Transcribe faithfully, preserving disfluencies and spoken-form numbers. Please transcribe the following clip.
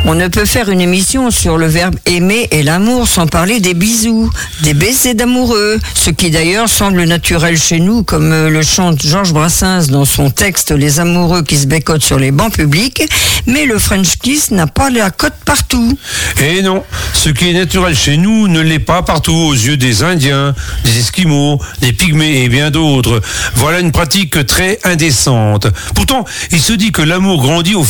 On ne peut faire une émission sur le verbe aimer et l'amour sans parler des bisous, des baisers d'amoureux, ce qui d'ailleurs semble naturel chez nous, comme le chante Georges Brassens dans son texte Les amoureux qui se bécotent sur les bancs publics, mais le French kiss n'a pas la cote partout. Et non, ce qui est naturel chez nous ne l'est pas partout aux yeux des Indiens, des Esquimaux, des Pygmées et bien d'autres. Voilà une pratique très indécente. Pourtant, il se dit que l'amour grandit au